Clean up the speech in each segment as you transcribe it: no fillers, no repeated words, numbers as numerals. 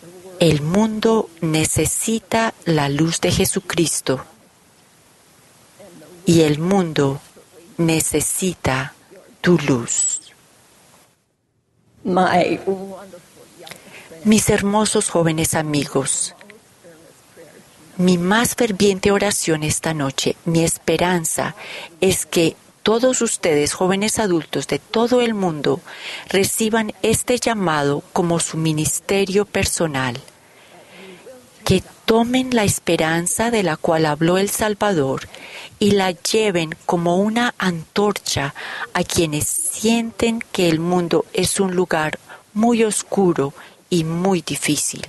El mundo necesita la luz de Jesucristo y el mundo necesita tu luz. Mis hermosos jóvenes amigos, mi más ferviente oración esta noche, mi esperanza es que todos ustedes, jóvenes adultos de todo el mundo, reciban este llamado como su ministerio personal. Que tomen la esperanza de la cual habló el Salvador y la lleven como una antorcha a quienes sienten que el mundo es un lugar muy oscuro y muy difícil.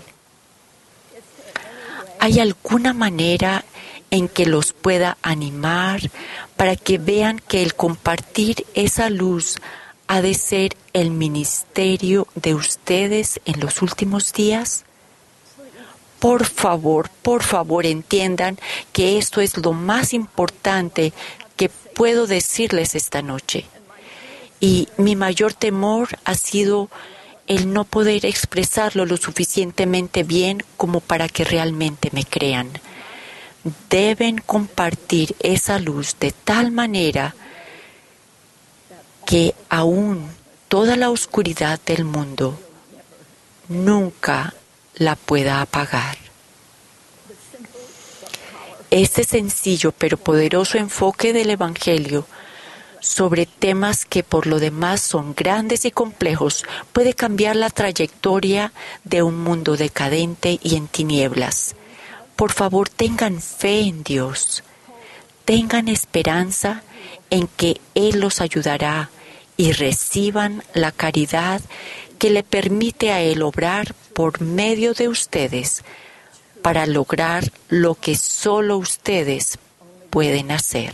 ¿Hay alguna manera en que los pueda animar para que vean que el compartir esa luz ha de ser el ministerio de ustedes en los últimos días? Por favor, entiendan que esto es lo más importante que puedo decirles esta noche. Y mi mayor temor ha sido el no poder expresarlo lo suficientemente bien como para que realmente me crean. Deben compartir esa luz de tal manera que aún toda la oscuridad del mundo nunca la pueda apagar. Este sencillo pero poderoso enfoque del Evangelio sobre temas que por lo demás son grandes y complejos puede cambiar la trayectoria de un mundo decadente y en tinieblas. Por favor, tengan fe en Dios, tengan esperanza en que Él los ayudará y reciban la caridad que le permite a Él obrar por medio de ustedes para lograr lo que solo ustedes pueden hacer.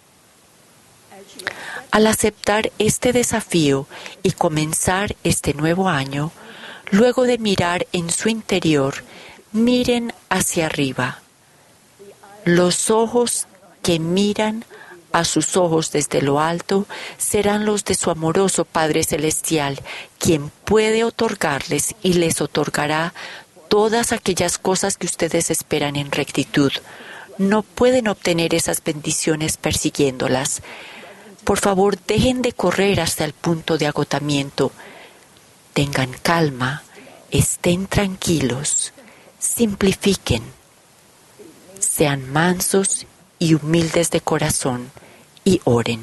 Al aceptar este desafío y comenzar este nuevo año, luego de mirar en su interior, miren hacia arriba. Los ojos que miran a sus ojos desde lo alto serán los de su amoroso Padre Celestial, quien puede otorgarles y les otorgará todas aquellas cosas que ustedes esperan en rectitud. No pueden obtener esas bendiciones persiguiéndolas. Por favor, dejen de correr hasta el punto de agotamiento. Tengan calma, estén tranquilos, simplifiquen, sean mansos y humildes de corazón y oren.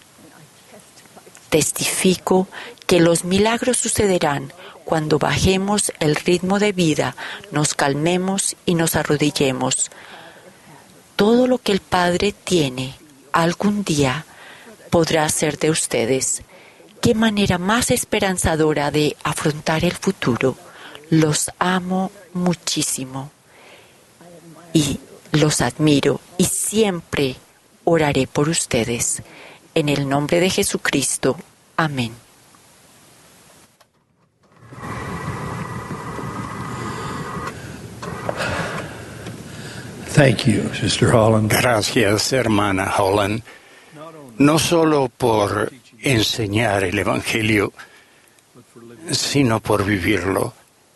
Testifico que los milagros sucederán cuando bajemos el ritmo de vida, nos calmemos y nos arrodillemos. Todo lo que el Padre tiene algún día podrá ser de ustedes. Qué manera más esperanzadora de afrontar el futuro. Los amo muchísimo y los admiro y siempre oraré por ustedes. En el nombre de Jesucristo. Amén. Thank you, Sister Holland. Gracias, hermana Holland, no solo por enseñar el Evangelio, sino por vivirlo.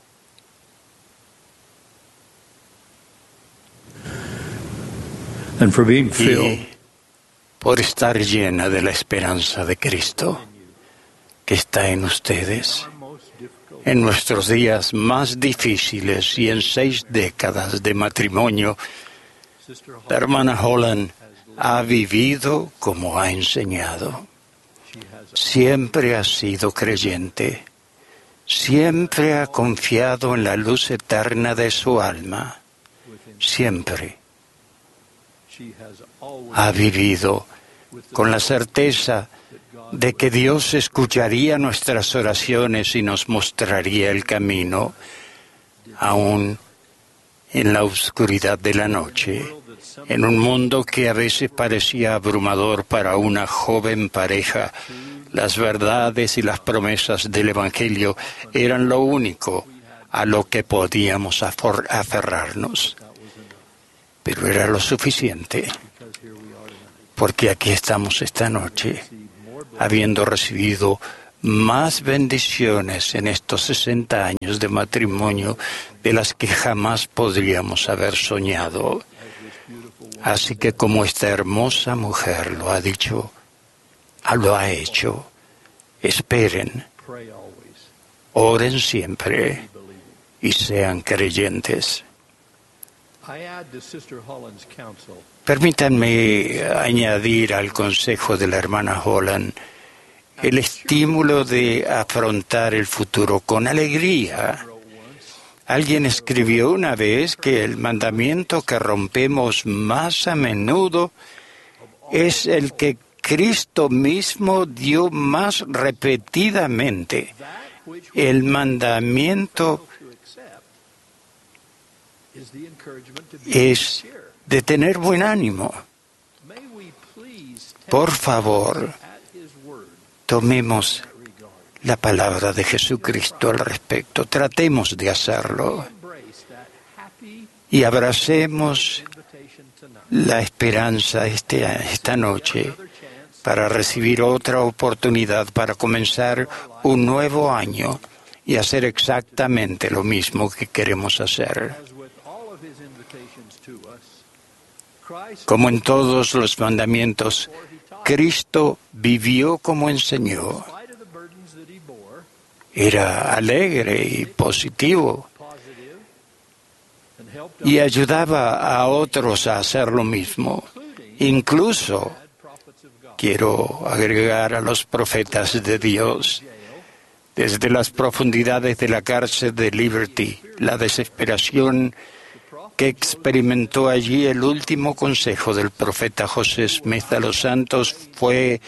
And for being Y filled por estar llena de la esperanza de Cristo que está en ustedes. En nuestros días más difíciles y en 6 décadas de matrimonio, la hermana Holland ha vivido como ha enseñado. Siempre ha sido creyente. Siempre ha confiado en la luz eterna de su alma. Siempre ha vivido con la certeza de que Dios escucharía nuestras oraciones y nos mostraría el camino, aún en la oscuridad de la noche, en un mundo que a veces parecía abrumador para una joven pareja. Las verdades y las promesas del Evangelio eran lo único a lo que podíamos aferrarnos. Pero era lo suficiente, porque aquí estamos esta noche, habiendo recibido más bendiciones en estos 60 años de matrimonio de las que jamás podríamos haber soñado. Así que como esta hermosa mujer lo ha dicho, lo ha hecho, esperen, oren siempre y sean creyentes. Permítanme añadir al consejo de la hermana Holland el estímulo de afrontar el futuro con alegría. Alguien escribió una vez que el mandamiento que rompemos más a menudo es el que Cristo mismo dio más repetidamente. El mandamiento es de tener buen ánimo. Por favor, tomemos la palabra de Jesucristo al respecto. Tratemos de hacerlo y abracemos la esperanza esta noche para recibir otra oportunidad para comenzar un nuevo año y hacer exactamente lo mismo que queremos hacer. Como en todos los mandamientos, Cristo vivió como enseñó. Era alegre y positivo y ayudaba a otros a hacer lo mismo. Incluso quiero agregar a los profetas de Dios. Desde las profundidades de la cárcel de Liberty, la desesperación que experimentó allí, el último consejo del profeta José Smith a los santos fue: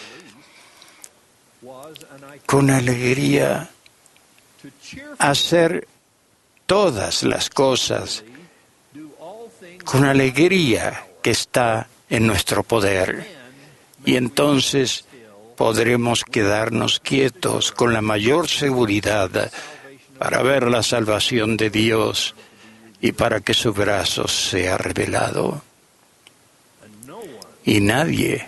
con alegría hacer todas las cosas, con alegría que está en nuestro poder. Y entonces podremos quedarnos quietos con la mayor seguridad para ver la salvación de Dios y para que su brazo sea revelado. Y nadie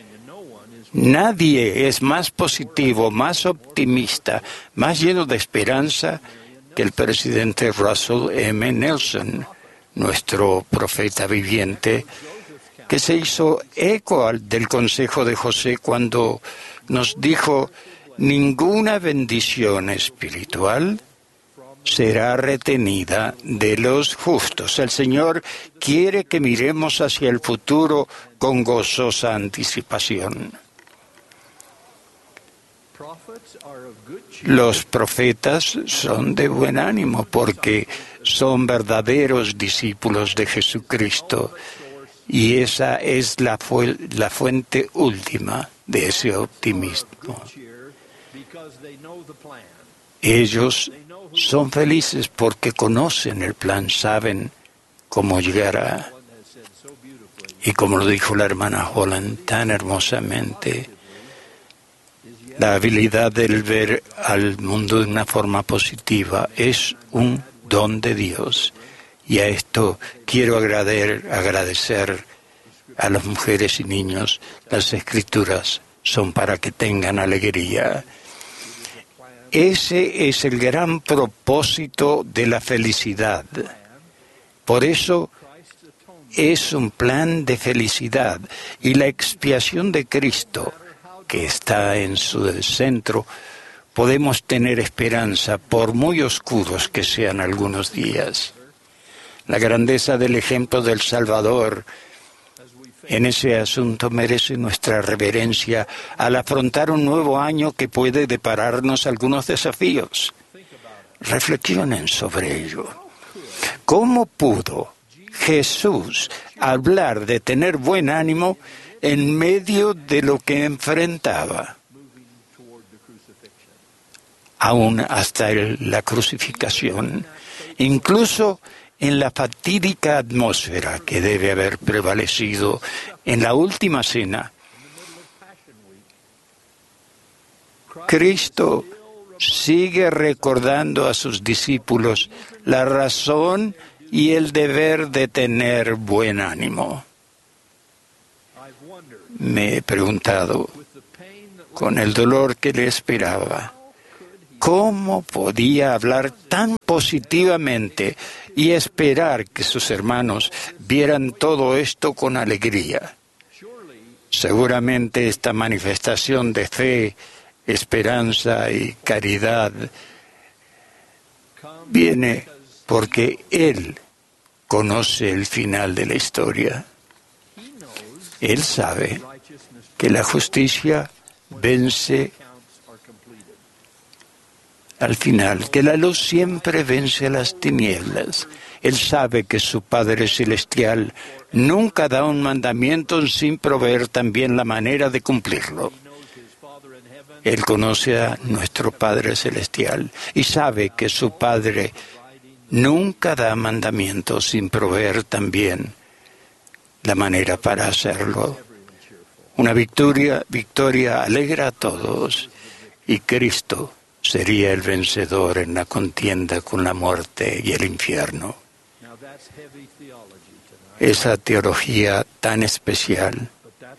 es más positivo, más optimista, más lleno de esperanza que el presidente Russell M. Nelson, nuestro profeta viviente, que se hizo eco del consejo de José cuando nos dijo: ninguna bendición espiritual será retenida de los justos. El Señor quiere que miremos hacia el futuro con gozosa anticipación. Los profetas son de buen ánimo porque son verdaderos discípulos de Jesucristo y esa es la fuente última de ese optimismo. Ellos son felices porque conocen el plan, saben cómo llegará. Y como lo dijo la hermana Holland tan hermosamente, la habilidad de ver al mundo de una forma positiva es un don de Dios. Y a esto quiero agradecer a las mujeres y niños. Las Escrituras son para que tengan alegría. Ese es el gran propósito de la felicidad. Por eso es un plan de felicidad. Y la expiación de Cristo, que está en su centro, podemos tener esperanza por muy oscuros que sean algunos días. La grandeza del ejemplo del Salvador en ese asunto merece nuestra reverencia al afrontar un nuevo año que puede depararnos algunos desafíos. Reflexionen sobre ello. ¿Cómo pudo Jesús hablar de tener buen ánimo en medio de lo que enfrentaba, aún hasta la crucificación, incluso en la fatídica atmósfera que debe haber prevalecido en la última cena? Cristo sigue recordando a sus discípulos la razón y el deber de tener buen ánimo. Me he preguntado, con el dolor que le esperaba. ¿Cómo podía hablar tan positivamente y esperar que sus hermanos vieran todo esto con alegría? Seguramente esta manifestación de fe, esperanza y caridad viene porque Él conoce el final de la historia. Él sabe que la justicia vence al final, que la luz siempre vence a las tinieblas. Él sabe que su Padre Celestial nunca da un mandamiento sin proveer también la manera de cumplirlo. Él conoce a nuestro Padre Celestial y sabe que su Padre nunca da mandamientos sin proveer también la manera para hacerlo. Una victoria alegra a todos, y Cristo sería el vencedor en la contienda con la muerte y el infierno. Esa teología tan especial.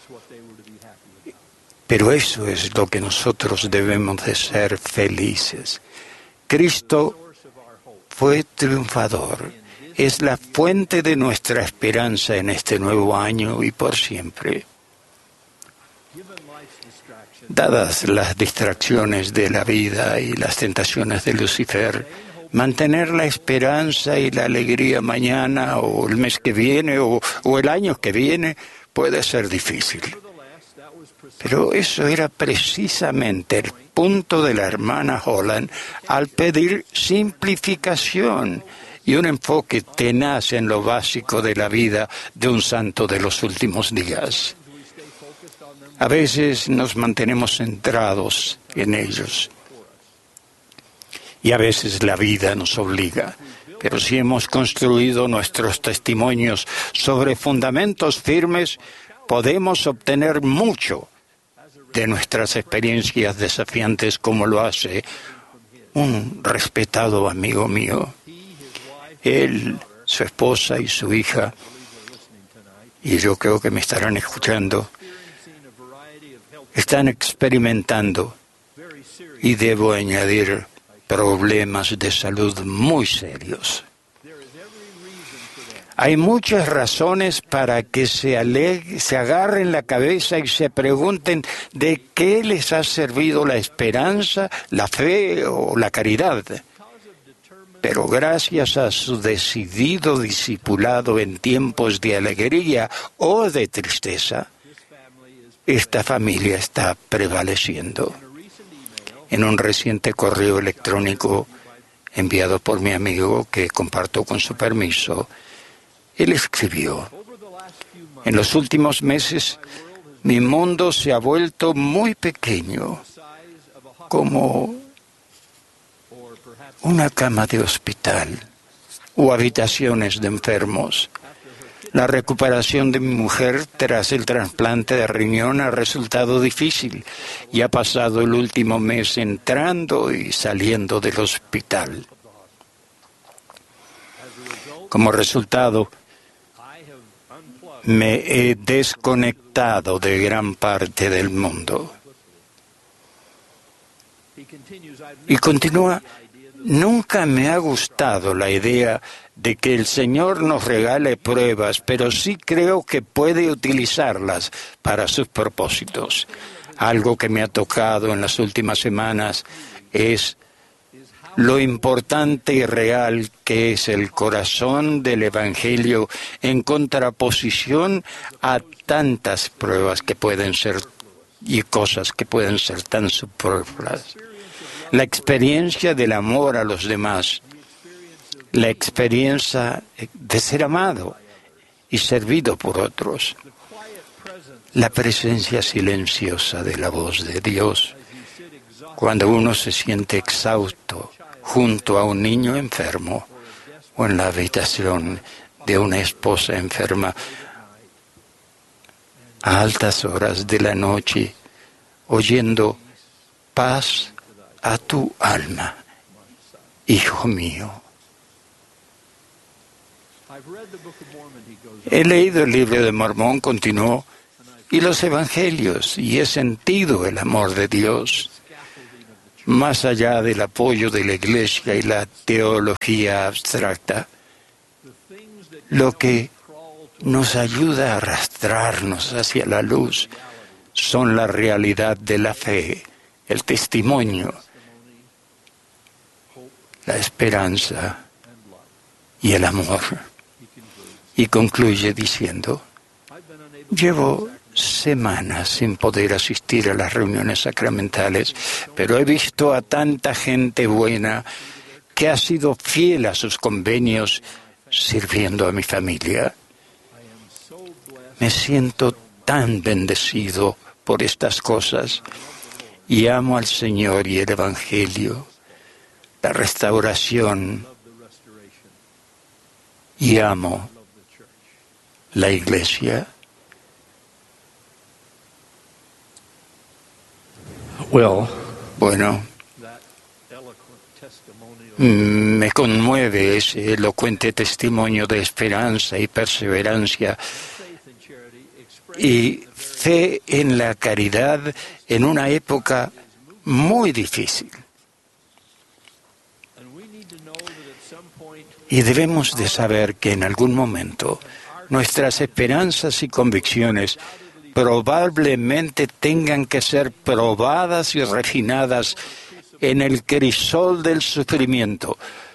Pero eso es lo que nosotros debemos de ser felices. Cristo fue triunfador. Es la fuente de nuestra esperanza en este nuevo año y por siempre. Dadas las distracciones de la vida y las tentaciones de Lucifer, mantener la esperanza y la alegría mañana o el mes que viene o el año que viene puede ser difícil. Pero eso era precisamente el punto de la hermana Holland al pedir simplificación y un enfoque tenaz en lo básico de la vida de un santo de los últimos días. A veces nos mantenemos centrados en ellos y a veces la vida nos obliga. Pero si hemos construido nuestros testimonios sobre fundamentos firmes, podemos obtener mucho de nuestras experiencias desafiantes, como lo hace un respetado amigo mío. Él, su esposa y su hija, y yo creo que me estarán escuchando, están experimentando, y debo añadir, problemas de salud muy serios. Hay muchas razones para que se agarren la cabeza y se pregunten de qué les ha servido la esperanza, la fe o la caridad. Pero gracias a su decidido discipulado en tiempos de alegría o de tristeza, esta familia está prevaleciendo. En un reciente correo electrónico enviado por mi amigo, que comparto con su permiso, él escribió: en los últimos meses mi mundo se ha vuelto muy pequeño, como una cama de hospital o habitaciones de enfermos. La recuperación de mi mujer tras el trasplante de riñón ha resultado difícil y ha pasado el último mes entrando y saliendo del hospital. Como resultado, me he desconectado de gran parte del mundo. Y continúa: nunca me ha gustado la idea de que el Señor nos regale pruebas, pero sí creo que puede utilizarlas para sus propósitos. Algo que me ha tocado en las últimas semanas es lo importante y real que es el corazón del Evangelio en contraposición a tantas pruebas que pueden ser y cosas que pueden ser tan superfluas. La experiencia del amor a los demás, la experiencia de ser amado y servido por otros, la presencia silenciosa de la voz de Dios, cuando uno se siente exhausto junto a un niño enfermo o en la habitación de una esposa enferma a altas horas de la noche, oyendo: paz a tu alma, hijo mío. He leído el libro de Mormón, continuó, y los evangelios, y he sentido el amor de Dios, más allá del apoyo de la Iglesia y la teología abstracta. Lo que nos ayuda a arrastrarnos hacia la luz son la realidad de la fe, el testimonio, la esperanza y el amor. Y concluye diciendo, llevo semanas sin poder asistir a las reuniones sacramentales, pero he visto a tanta gente buena que ha sido fiel a sus convenios sirviendo a mi familia. Me siento tan bendecido por estas cosas y amo al Señor y el Evangelio, la restauración, y amo la Iglesia. Bueno, me conmueve ese elocuente testimonio de esperanza y perseverancia y fe en la caridad en una época muy difícil. Y debemos de saber que en algún momento nuestras esperanzas y convicciones probablemente tengan que ser probadas y refinadas en el crisol del sufrimiento.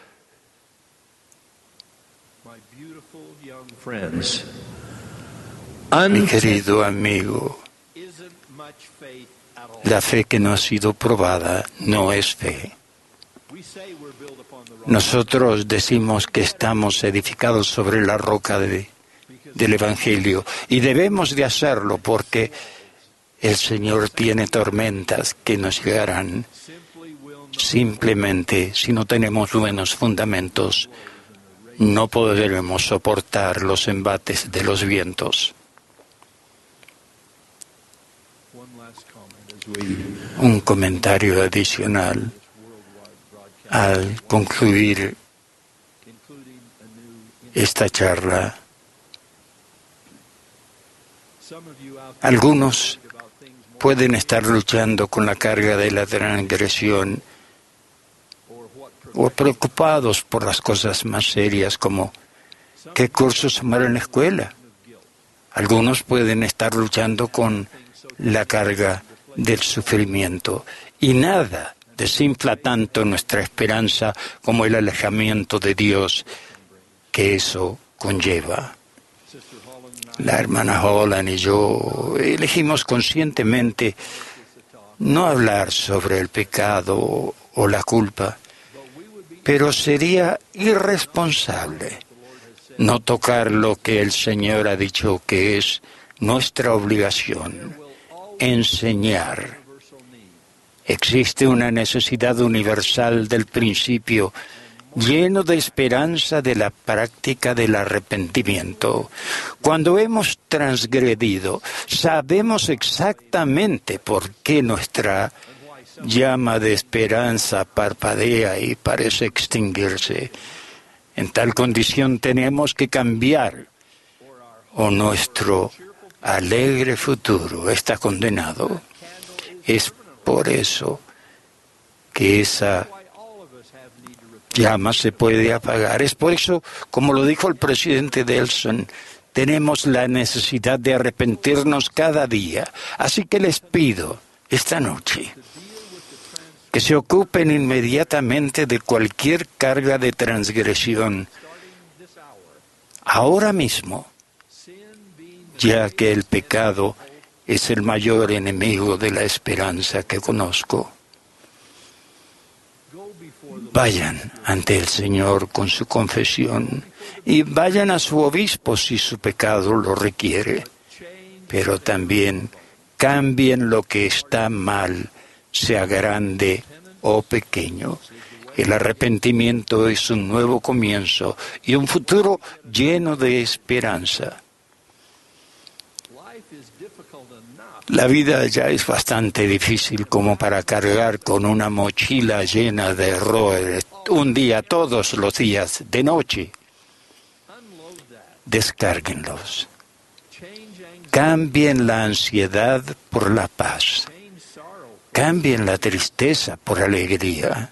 Mi querido amigo, la fe que no ha sido probada no es fe. Nosotros decimos que estamos edificados sobre la roca del Evangelio y debemos de hacerlo porque el Señor tiene tormentas que nos llegarán. Simplemente, si no tenemos buenos fundamentos, no podremos soportar los embates de los vientos. Un comentario adicional al concluir esta charla. Algunos pueden estar luchando con la carga de la transgresión o preocupados por las cosas más serias como qué cursos tomar en la escuela. Algunos pueden estar luchando con la carga del sufrimiento y nada desinfla tanto nuestra esperanza como el alejamiento de Dios que eso conlleva. La hermana Holland y yo elegimos conscientemente no hablar sobre el pecado o la culpa, pero sería irresponsable no tocar lo que el Señor ha dicho que es nuestra obligación, enseñar. Existe una necesidad universal del principio, lleno de esperanza de la práctica del arrepentimiento. Cuando hemos transgredido, sabemos exactamente por qué nuestra llama de esperanza parpadea y parece extinguirse. En tal condición tenemos que cambiar o nuestro alegre futuro está condenado. Es por eso que esa llama se puede apagar. Es por eso, como lo dijo el presidente Nelson, tenemos la necesidad de arrepentirnos cada día. Así que les pido esta noche que se ocupen inmediatamente de cualquier carga de transgresión, ahora mismo, ya que el pecado es el mayor enemigo de la esperanza que conozco. Vayan ante el Señor con su confesión y vayan a su obispo si su pecado lo requiere, pero también cambien lo que está mal, sea grande o pequeño. El arrepentimiento es un nuevo comienzo y un futuro lleno de esperanza. La vida ya es bastante difícil como para cargar con una mochila llena de errores un día, todos los días, de noche. descárguenlos. Cambien la ansiedad por la paz. Cambien la tristeza por alegría.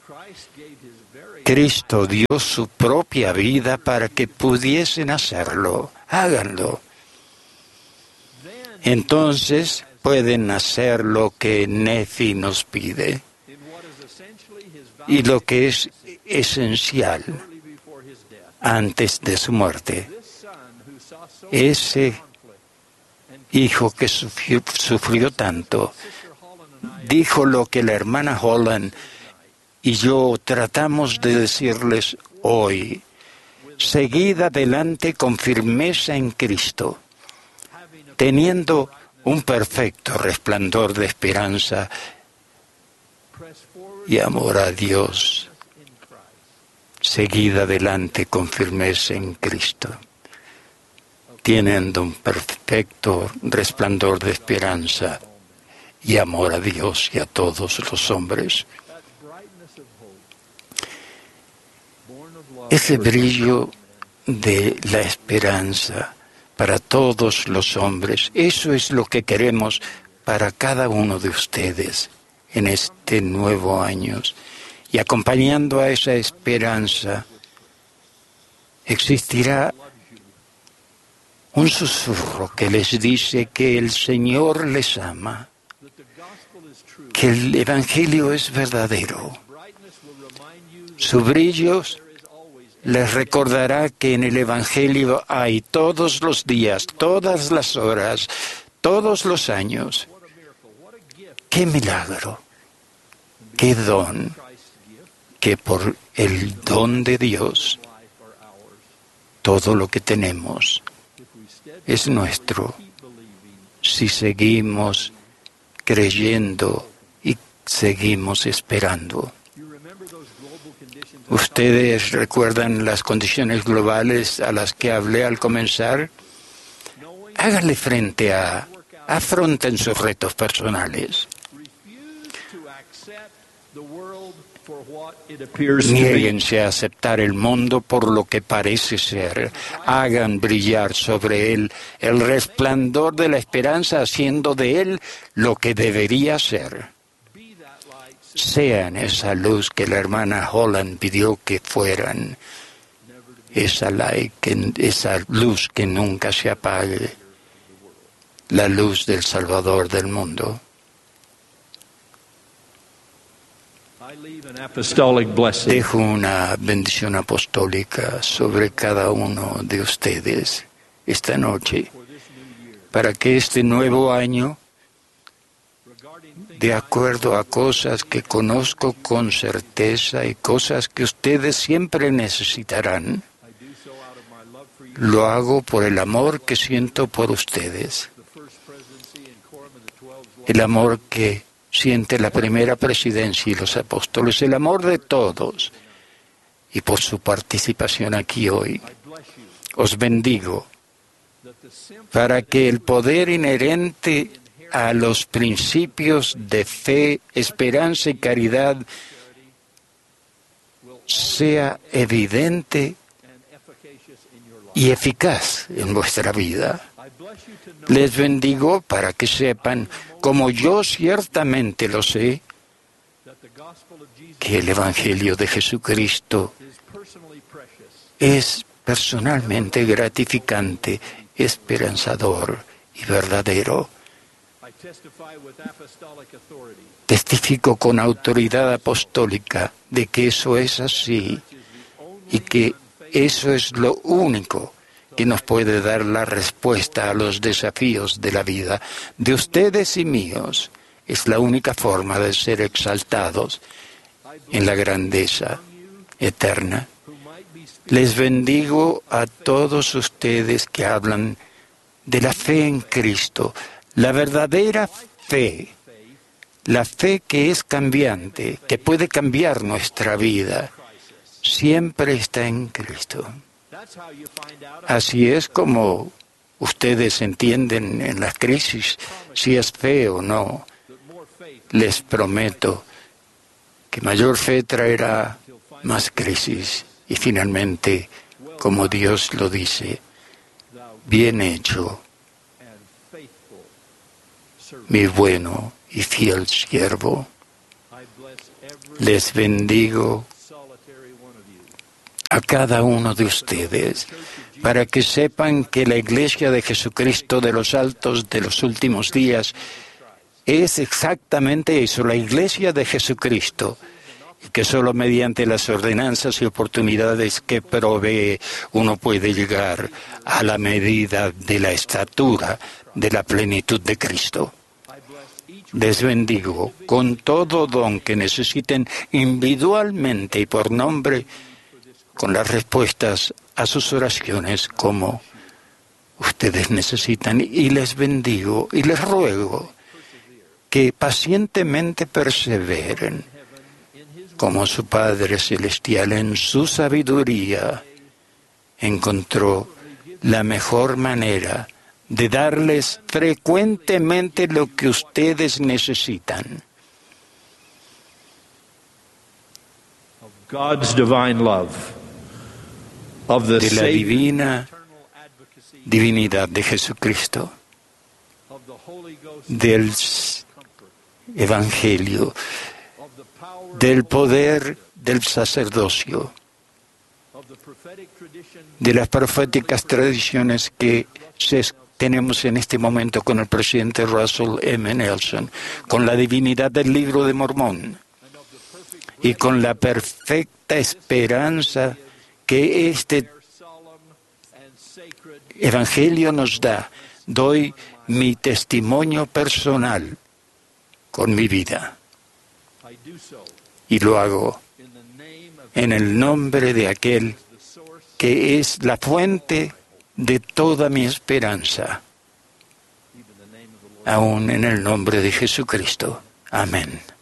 Cristo dio su propia vida para que pudiesen hacerlo. Háganlo. Entonces pueden hacer lo que Nefi nos pide y lo que es esencial antes de su muerte. Ese hijo que sufrió tanto dijo lo que la hermana Holland y yo tratamos de decirles hoy: seguid adelante con firmeza en Cristo, teniendo un perfecto resplandor de esperanza y amor a Dios. Seguid adelante con firmeza en Cristo, teniendo un perfecto resplandor de esperanza y amor a Dios y a todos los hombres. Ese brillo de la esperanza para todos los hombres, eso es lo que queremos para cada uno de ustedes en este nuevo año. Y acompañando a esa esperanza, existirá un susurro que les dice que el Señor les ama, que el Evangelio es verdadero. Su brillo les recordará que en el Evangelio hay todos los días, todas las horas, todos los años. ¡Qué milagro! ¡Qué don! Que por el don de Dios, todo lo que tenemos es nuestro si seguimos creyendo y seguimos esperando. ¿Ustedes recuerdan las condiciones globales a las que hablé al comenzar? Háganle frente afronten sus retos personales. Niéguense a aceptar el mundo por lo que parece ser. Hagan brillar sobre él el resplandor de la esperanza, haciendo de él lo que debería ser. Sean esa luz que la hermana Holland pidió que fueran, esa luz que nunca se apague, la luz del Salvador del mundo. Dejo una bendición apostólica sobre cada uno de ustedes esta noche, para que este nuevo año, de acuerdo a cosas que conozco con certeza y cosas que ustedes siempre necesitarán, lo hago por el amor que siento por ustedes, el amor que siente la primera presidencia y los apóstoles, el amor de todos, y por su participación aquí hoy. Os bendigo para que el poder inherente a los principios de fe, esperanza y caridad sea evidente y eficaz en vuestra vida. Les bendigo para que sepan, como yo ciertamente lo sé, que el Evangelio de Jesucristo es personalmente gratificante, esperanzador y verdadero. Testifico con autoridad apostólica de que eso es así y que eso es lo único que nos puede dar la respuesta a los desafíos de la vida, de ustedes y míos. Es la única forma de ser exaltados en la grandeza eterna. Les bendigo a todos ustedes que hablan de la fe en Cristo, la verdadera fe, la fe que es cambiante, que puede cambiar nuestra vida, siempre está en Cristo. Así es como ustedes entienden en las crisis si es fe o no. Les prometo que mayor fe traerá más crisis y finalmente, como Dios lo dice, Bien hecho, mi bueno y fiel siervo. Les bendigo a cada uno de ustedes, para que sepan que la Iglesia de Jesucristo de los Altos de los últimos días es exactamente eso, la Iglesia de Jesucristo, y que solo mediante las ordenanzas y oportunidades que provee uno puede llegar a la medida de la estatura de la plenitud de Cristo. Les bendigo con todo don que necesiten individualmente y por nombre, con las respuestas a sus oraciones como ustedes necesitan. Y les bendigo y les ruego que pacientemente perseveren como su Padre Celestial en su sabiduría encontró la mejor manera de darles frecuentemente lo que ustedes necesitan. God's divine love, of the De la Savior, divina divinidad de Jesucristo, of the Holy Ghost, del Evangelio, of the power, del poder del sacerdocio, of the prophetic tradition, de las proféticas tradiciones que tenemos en este momento con el presidente Russell M. Nelson, con la divinidad del Libro de Mormón y con la perfecta esperanza que este solemn and sacred. Evangelio nos da. Doy mi testimonio personal con mi vida I do so y lo hago in the name of en el nombre de aquel the source, que es la fuente de toda mi esperanza, even the name of the Lord. aún en el nombre de Jesucristo. Amén.